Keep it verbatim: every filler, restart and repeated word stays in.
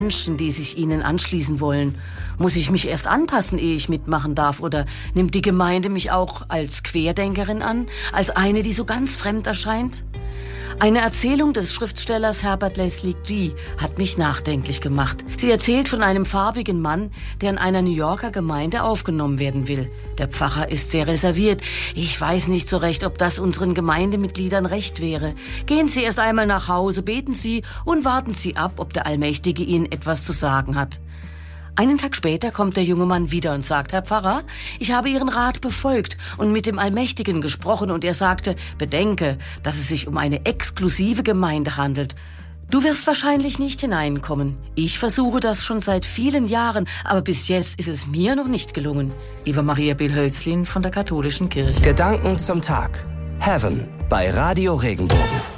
Menschen, die sich ihnen anschließen wollen? Muss ich mich erst anpassen, ehe ich mitmachen darf? Oder nimmt die Gemeinde mich auch als Querdenkerin an? Als eine, die so ganz fremd erscheint? Eine Erzählung des Schriftstellers Herbert Leslie Gee hat mich nachdenklich gemacht. Sie erzählt von einem farbigen Mann, der in einer New Yorker Gemeinde aufgenommen werden will. Der Pfarrer ist sehr reserviert. Ich weiß nicht so recht, ob das unseren Gemeindemitgliedern recht wäre. Gehen Sie erst einmal nach Hause, beten Sie und warten Sie ab, ob der Allmächtige Ihnen etwas zu sagen hat. Einen Tag später kommt der junge Mann wieder und sagt: Herr Pfarrer, ich habe Ihren Rat befolgt und mit dem Allmächtigen gesprochen, und er sagte: Bedenke, dass es sich um eine exklusive Gemeinde handelt. Du wirst wahrscheinlich nicht hineinkommen. Ich versuche das schon seit vielen Jahren, aber bis jetzt ist es mir noch nicht gelungen. Eva Maria Bill-Hölzlin von der Katholischen Kirche. Gedanken zum Tag. Heaven bei Radio Regenbogen.